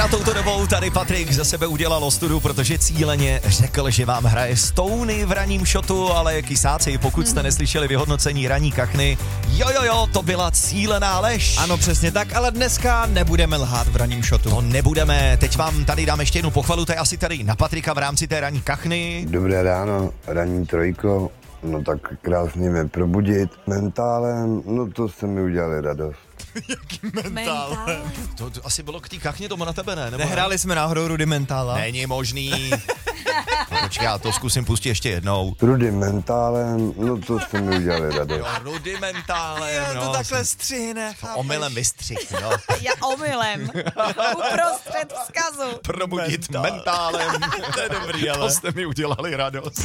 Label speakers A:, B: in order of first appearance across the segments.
A: Na touto dobou tady Patrik za sebe udělal ostudu, protože cíleně řekl, že vám hraje Stony v ranním šotu, ale kysáci, pokud jste neslyšeli vyhodnocení ranní kachny, jo, to byla cílená lež.
B: Ano, přesně tak, ale dneska nebudeme lhát v ranním šotu.
A: To nebudeme, teď vám tady dám ještě jednu pochvalu, to je asi tady na Patrika v rámci té ranní kachny.
C: Dobré ráno, ranní trojko, no tak krásně mě probudit. Mentálem, no to jste mi udělali radost.
A: Jaký mentál? To asi bylo k té kachně, tomu na tebe ne? Nebo
B: Nehráli jsme náhodou Rudimentála?
A: Není možný. Počkej, já to zkusím pustit ještě jednou.
C: Rudimentálem, no to jste mi udělali radost.
A: Jo, rudimentálem,
B: To takhle střihne.
A: omylem vystřih, no.
D: Já omylem. Uprostřed vzkazu.
A: Probudit mentálem.
B: To je dobrý,
A: To
B: ale.
A: jste mi udělali radost.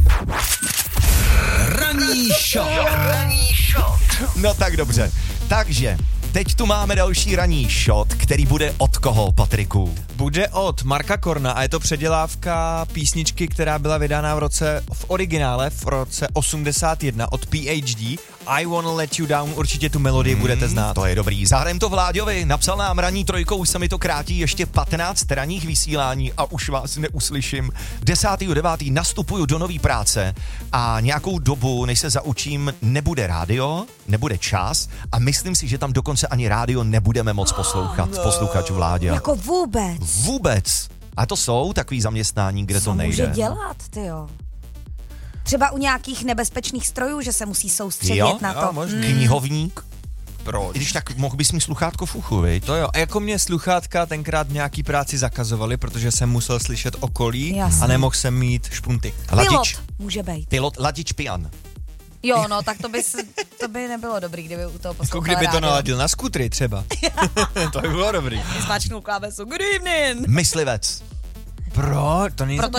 E: Ranní shot.
A: No tak dobře. Takže, teď tu máme další ranní shot, který bude od koho, Patriku?
B: Bude od Marka Korna a je to předělávka písničky, která byla vydána v originále v roce 81 od PhD. I Wanna Let You Down, určitě tu melodii budete znát.
A: To je dobrý. Zahrajem to Vláďovi, napsal nám ranní trojkou, už se mi to krátí ještě 15 ranních vysílání a už vás neuslyším. 10.9. nastupuju do nový práce a nějakou dobu, než se zaučím, nebude rádio, nebude čas a myslím si, že tam dokonce ani rádio nebudeme moc poslouchat, posluchač Vláďa.
D: Jako vůbec.
A: Vůbec. A to jsou takový zaměstnání, kde to nejde.
D: Co může dělat, tyjo? Třeba u nějakých nebezpečných strojů, že se musí soustředit
A: Jo?
D: na to.
B: Jo, možný.
A: Knihovník?
B: Proč?
A: I když tak mohl bys mít sluchátko v uchu, viď?
B: To jo, a jako mě sluchátka tenkrát nějaký práci zakazovali, protože jsem musel slyšet okolí
D: Jasně.
B: a nemohl jsem mít špunty.
D: Pilot může být.
A: Pilot, ladič pijan.
D: Jo, no, tak to by nebylo dobrý, kdyby u toho
B: Jako
D: poslouchal
B: kdyby to
D: rádio.
B: naladil na skutry třeba. To by bylo dobrý.
D: Zmáčknul klávesu. Good evening.
A: Myslivec.
B: Proč? To není
D: Proto